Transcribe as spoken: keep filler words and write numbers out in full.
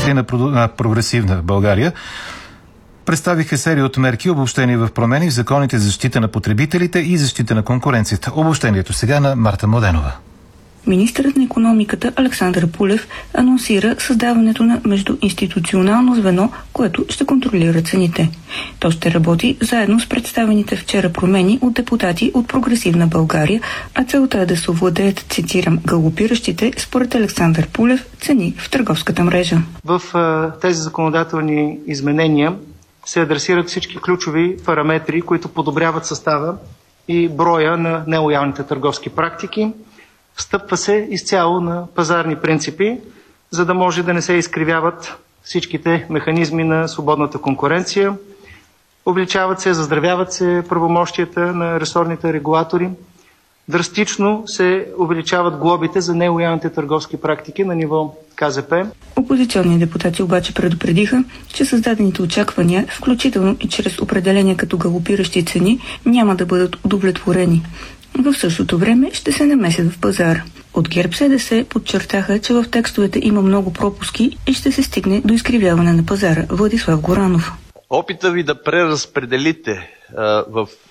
представители на, на Прогресивна България представиха серия от мерки, обобщени в промени в законите за защита на потребителите и защита на конкуренцията. Обобщението сега на Марта Младенова. Министърът на икономиката Александър Пулев анонсира създаването на междуинституционално звено, което ще контролира цените. То ще работи заедно с представените вчера промени от депутати от Прогресивна България, а целта е да се овладеят, цитирам, галопиращите, според Александър Пулев, цени в търговската мрежа. В а, тези законодателни изменения се адресират всички ключови параметри, които подобряват състава и броя на нелоялните търговски практики. Стъпва се изцяло на пазарни принципи, за да може да не се изкривяват всичките механизми на свободната конкуренция. Увеличават се, заздравяват се правомощията на ресорните регулатори. Драстично се увеличават глобите за нелоялните търговски практики на ниво Ка Зе Пе. Опозиционни депутати обаче предупредиха, че създадените очаквания, включително и чрез определения като галопиращи цени, няма да бъдат удовлетворени. В същото време ще се намесят в пазара. От ГЕРБ Ес Де Ес подчертаха, че в текстовете има много пропуски и ще се стигне до изкривяване на пазара. Владислав Горанов. Опита ви да преразпределите а, в